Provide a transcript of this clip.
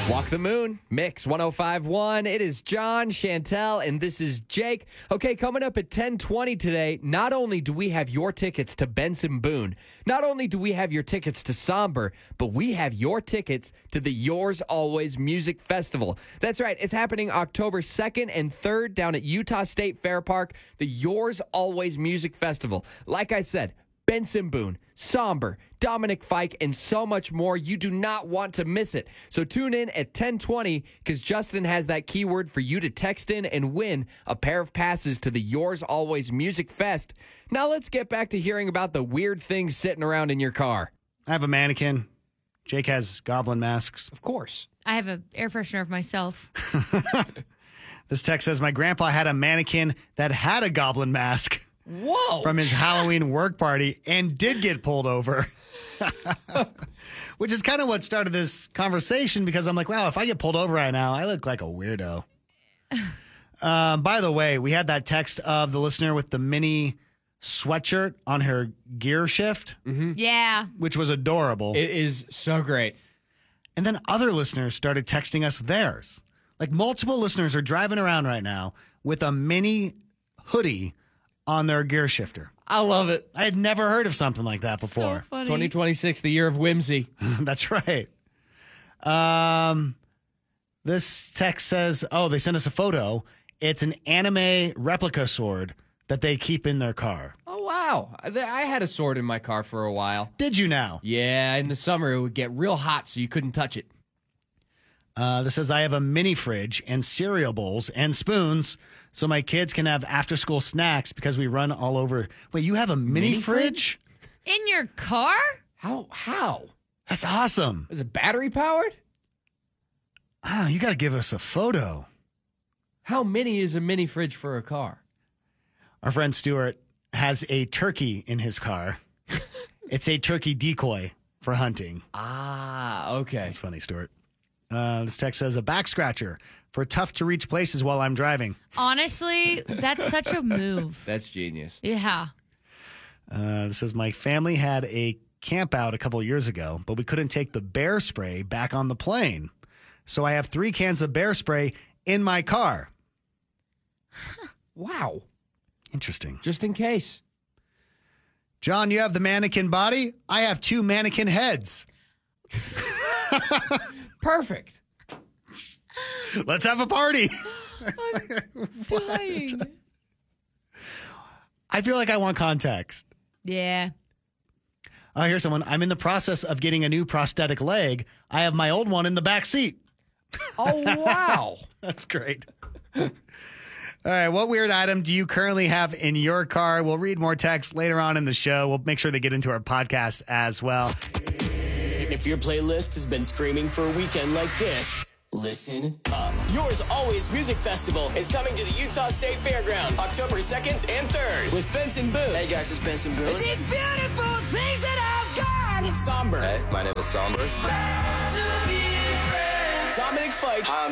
Walk the Moon, Mix 105.1. It is John, Chantel, and this is Jake. Okay, coming up at 10:20 today, not only do we have your tickets to Benson Boone, not only do we have your tickets to Somber, but we have your tickets to the Yours Always Music Festival. That's right, it's happening October 2nd and 3rd down at Utah State Fair Park, the Yours Always Music Festival. Like I said, Benson Boone, Somber, Dominic Fike, and so much more. You do not want to miss it. So tune in at 10:20 because Justin has that keyword for you to text in and win a pair of passes to the Yours Always Music Fest. Now let's get back to hearing about the weird things sitting around in your car. I have a mannequin. Jake has goblin masks. Of course. I have an air freshener of myself. This text says, my grandpa had a mannequin that had a goblin mask. Whoa. From his Halloween work party and did get pulled over. Which is kind of what started this conversation because I'm like, wow, if I get pulled over right now, I look like a weirdo. By the way, we had that text of the listener with the mini sweatshirt on her gear shift. Mm-hmm. Yeah. Which was adorable. It is so great. And then other listeners started texting us theirs. Like multiple listeners are driving around right now with a mini hoodie on their gear shifter. I love it. I had never heard of something like that before. So funny. 2026, the year of whimsy. That's right. This text says, oh, they sent us a photo. It's an anime replica sword that they keep in their car. Oh, wow. I had a sword in my car for a while. Did you now? Yeah, in the summer it would get real hot so you couldn't touch it. This says, I have a mini fridge and cereal bowls and spoons so my kids can have after-school snacks because we run all over. Wait, you have a mini fridge? In your car? How? That's awesome. Is it battery powered? I don't know. You got to give us a photo. How mini is a mini fridge for a car? Our friend Stuart has a turkey in his car. It's a turkey decoy for hunting. Ah, okay. That's funny, Stuart. This text says, a back scratcher for tough-to-reach places while I'm driving. Honestly, that's such a move. That's genius. Yeah. This says, my family had a camp out a couple years ago, but we couldn't take the bear spray back on the plane. So I have 3 cans of bear spray in my car. Wow. Interesting. Just in case. John, you have the mannequin body. I have 2 mannequin heads. Perfect. Let's have a party. Dying. I feel like I want context. Yeah. Here's someone. I'm in the process of getting a new prosthetic leg. I have my old one in the back seat. Oh, wow. That's great. All right. What weird item do you currently have in your car? We'll read more text later on in the show. We'll make sure they get into our podcast as well. If your playlist has been screaming for a weekend like this, listen up. Yours Always Music Festival is coming to the Utah State Fairground October 2nd and 3rd with Benson Boone. Hey guys, it's Benson Boone. These beautiful things that I've got. Somber. Hey, my name is Somber. Dominic Fike.